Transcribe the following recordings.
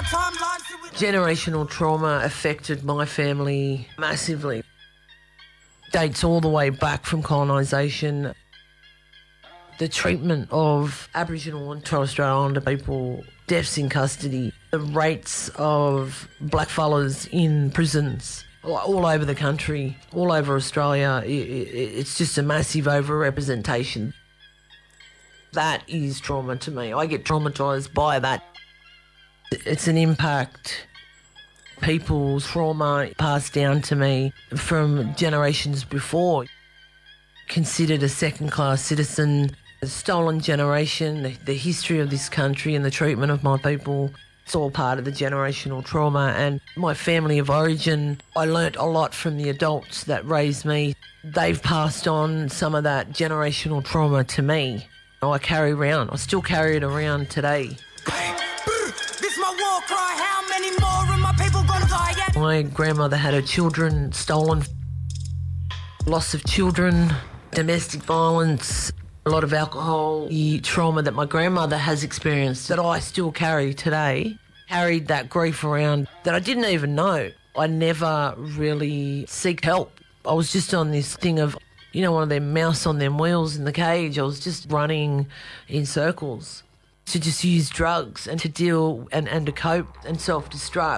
Generational trauma affected my family massively. Dates all the way back from colonisation. The treatment of Aboriginal and Torres Strait Islander people, deaths in custody, the rates of blackfellas in prisons all over the country, all over Australia, it's just a massive overrepresentation. That is trauma to me. I get traumatised by that. It's an impact. People's trauma passed down to me from generations before. Considered a second-class citizen, a stolen generation, the history of this country and the treatment of my people. It's all part of the generational trauma. And my family of origin, I learnt a lot from the adults that raised me. They've passed on some of that generational trauma to me. I still carry it around today. This my war cry, how many more of my people gonna die yet? My grandmother had her children stolen, loss of children, domestic violence, a lot of alcohol, the trauma that my grandmother has experienced that I still carry today, carried that grief around that I didn't even know. I never really seek help. I was just on this thing of, one of them mouse on them wheels in the cage. I was just running in circles to just use drugs and to deal and to cope and self-destruct.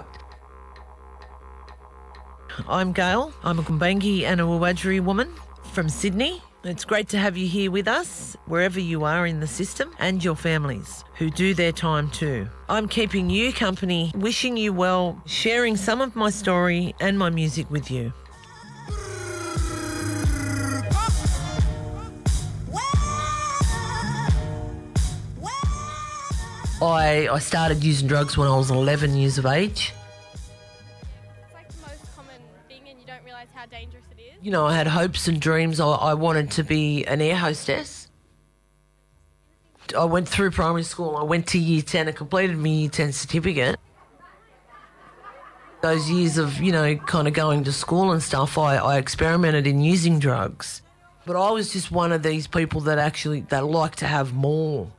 I'm Gail. I'm a Kumbangi and a Wiradjuri woman from Sydney. It's great to have you here with us, wherever you are in the system, and your families who do their time too. I'm keeping you company, wishing you well, sharing some of my story and my music with you. I started using drugs when I was 11 years of age. It's like the most common thing and you don't realise how dangerous it is. I had hopes and dreams. I wanted to be an air hostess. I went through primary school. I went to year 10 and completed my year 10 certificate. Those years of, kind of going to school and stuff, I experimented in using drugs. But I was just one of these people that like to have more.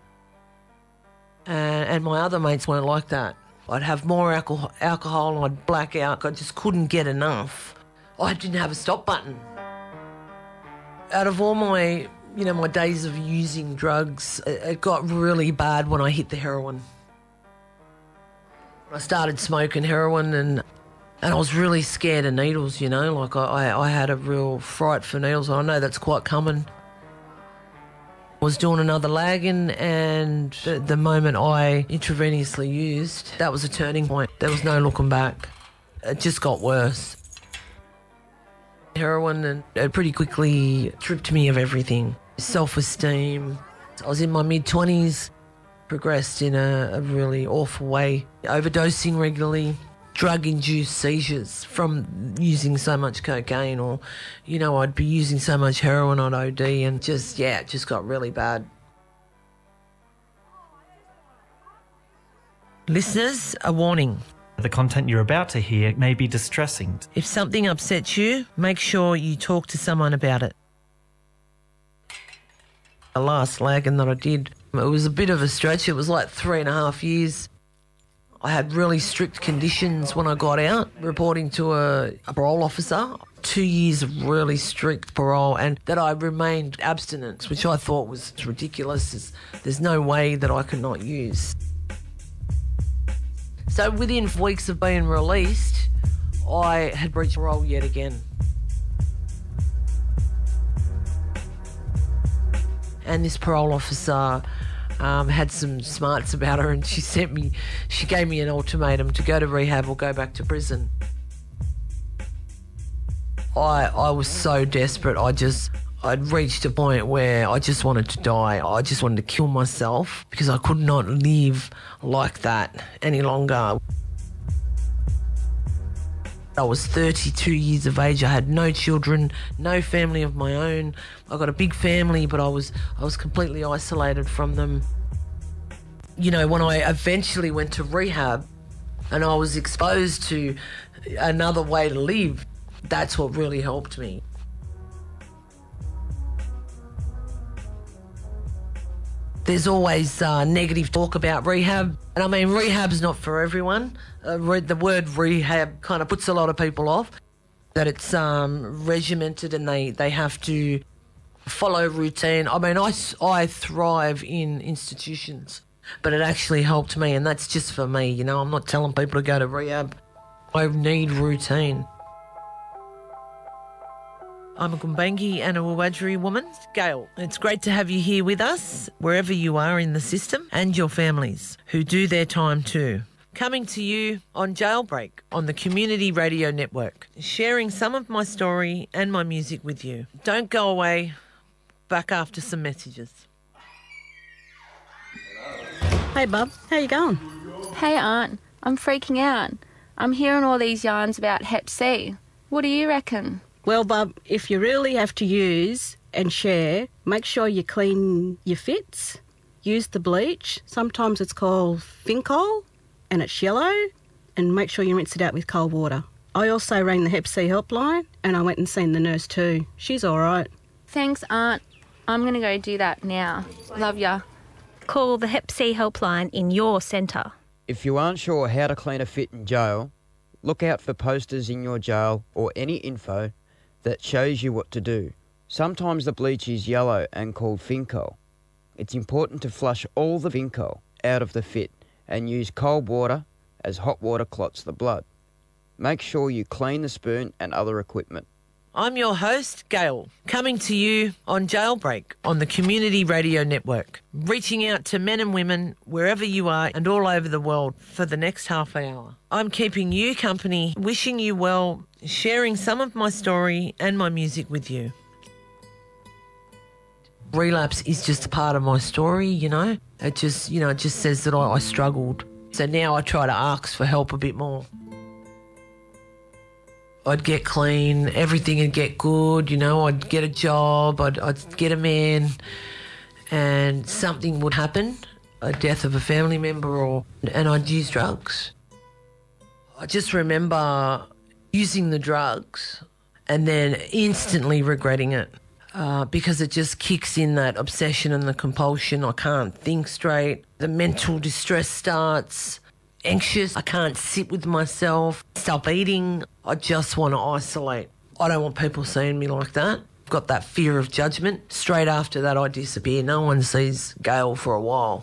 And my other mates weren't like that. I'd have more alcohol and I'd black out. I just couldn't get enough. I didn't have a stop button. Out of all my, my days of using drugs, it got really bad when I hit the heroin. I started smoking heroin and I was really scared of needles, Like I had a real fright for needles. I know that's quite common. I was doing another lagging and the moment I intravenously used, that was a turning point. There was no looking back. It just got worse. Heroin, and it pretty quickly stripped me of everything. Self-esteem. I was in my mid-20s, progressed in a really awful way. Overdosing regularly. Drug-induced seizures from using so much cocaine or, I'd be using so much heroin on OD and it just got really bad. Listeners, a warning. The content you're about to hear may be distressing. If something upsets you, make sure you talk to someone about it. The last lagging that I did, it was a bit of a stretch. It was like 3.5 years. I had really strict conditions when I got out, reporting to a parole officer. 2 years of really strict parole and that I remained abstinent, which I thought was ridiculous. There's no way that I could not use. So within weeks of being released, I had breached parole yet again. And this parole officer had some smarts about her and she gave me an ultimatum to go to rehab or go back to prison. I was so desperate. I'd reached a point where I just wanted to die. I just wanted to kill myself because I could not live like that any longer. I was 32 years of age. I had no children, no family of my own. I got a big family, but I was completely isolated from them. When I eventually went to rehab and I was exposed to another way to live, that's what really helped me. There's always negative talk about rehab. And I mean, rehab's not for everyone. The word rehab kind of puts a lot of people off, that it's regimented and they have to follow routine. I mean, I thrive in institutions, but it actually helped me, and that's just for me, you know. I'm not telling people to go to rehab. I need routine. I'm a Gumbaynggirr and a Wiradjuri woman, Gail. It's great to have you here with us, wherever you are in the system, and your families who do their time too. Coming to you on Jailbreak on the Community Radio Network, sharing some of my story and my music with you. Don't go away, back after some messages. Hey Bub, how you going? Hey Aunt, I'm freaking out. I'm hearing all these yarns about Hep C. What do you reckon? Well Bub, if you really have to use and share, make sure you clean your fits. Use the bleach. Sometimes it's called Fincol and it's yellow, and make sure you rinse it out with cold water. I also rang the Hep C helpline and I went and seen the nurse too. She's all right. Thanks Aunt. I'm going to go do that now. Love ya. Call the Hep C helpline in your centre. If you aren't sure how to clean a fit in jail, look out for posters in your jail or any info that shows you what to do. Sometimes the bleach is yellow and called Fincol. It's important to flush all the Fincol out of the fit and use cold water, as hot water clots the blood. Make sure you clean the spoon and other equipment. I'm your host, Gail, coming to you on Jailbreak on the Community Radio Network, reaching out to men and women wherever you are and all over the world for the next half hour. I'm keeping you company, wishing you well, sharing some of my story and my music with you. Relapse is just a part of my story, you know. It just says that I struggled. So now I try to ask for help a bit more. I'd get clean, everything would get good, you know, I'd get a job, I'd get a man, and something would happen, a death of a family member, and I'd use drugs. I just remember using the drugs and then instantly regretting it because it just kicks in that obsession and the compulsion. I can't think straight. The mental distress starts. Anxious, I can't sit with myself, stop eating, I just want to isolate. I don't want people seeing me like that. I've got that fear of judgment. Straight after that I disappear. No one sees Gail for a while.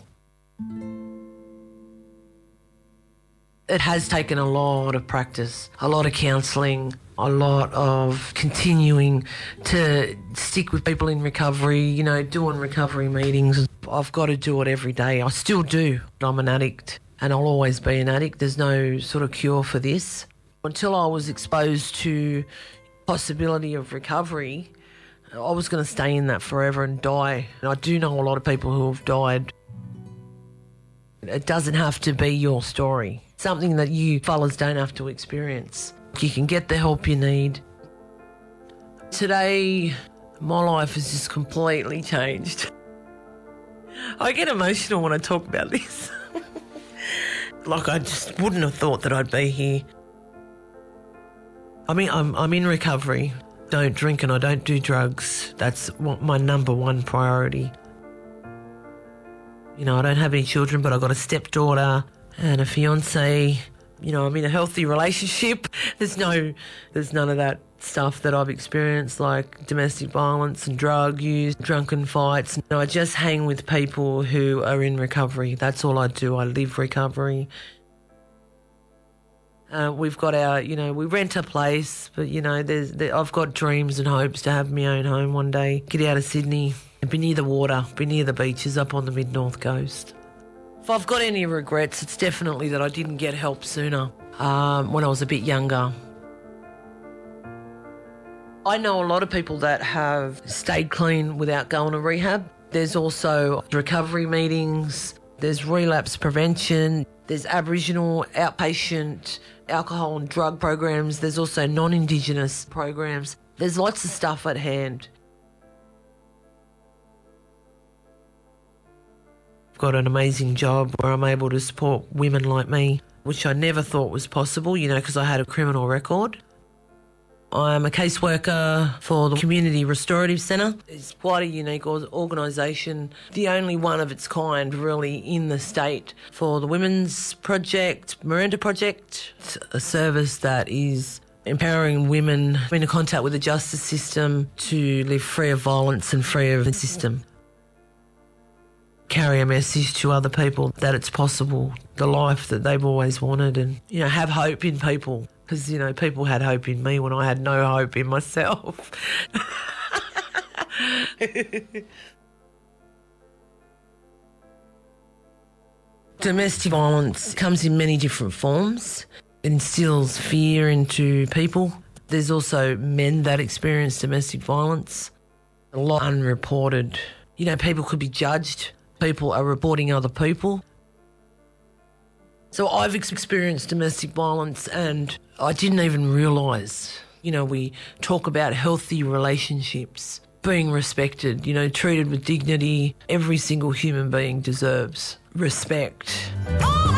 It has taken a lot of practice, a lot of counselling, a lot of continuing to stick with people in recovery, you know, doing recovery meetings. I've got to do it every day. I still do. I'm an addict. And I'll always be an addict. There's no sort of cure for this. Until I was exposed to possibility of recovery, I was going to stay in that forever and die. And I do know a lot of people who have died. It doesn't have to be your story. Something that you fellas don't have to experience. You can get the help you need. Today, my life has just completely changed. I get emotional when I talk about this. Like, I just wouldn't have thought that I'd be here. I mean, I'm in recovery. Don't drink and I don't do drugs. That's my number one priority. You know, I don't have any children, but I've got a stepdaughter and a fiancé. You know, I'm in a healthy relationship. There's none of that stuff that I've experienced, like domestic violence and drug use, drunken fights. No, I just hang with people who are in recovery. That's all I do. I live recovery. We've got our, you know, we rent a place, but, you know, I've got dreams and hopes to have my own home one day, get out of Sydney, and be near the water, be near the beaches up on the mid-north coast. If I've got any regrets, it's definitely that I didn't get help sooner when I was a bit younger. I know a lot of people that have stayed clean without going to rehab. There's also recovery meetings, there's relapse prevention, there's Aboriginal outpatient alcohol and drug programs, there's also non-Indigenous programs. There's lots of stuff at hand. I've got an amazing job where I'm able to support women like me, which I never thought was possible, you know, because I had a criminal record. I'm a caseworker for the Community Restorative Centre. It's quite a unique organisation, the only one of its kind really in the state for the Women's Project, Miranda Project. It's a service that is empowering women in contact with the justice system to live free of violence and free of the system. Carry a message to other people that it's possible, the life that they've always wanted, and, have hope in people. Because, people had hope in me when I had no hope in myself. Domestic violence comes in many different forms. It instills fear into people. There's also men that experience domestic violence. A lot unreported. People could be judged. People are reporting other people. So I've experienced domestic violence and I didn't even realise. We talk about healthy relationships, being respected, treated with dignity. Every single human being deserves respect.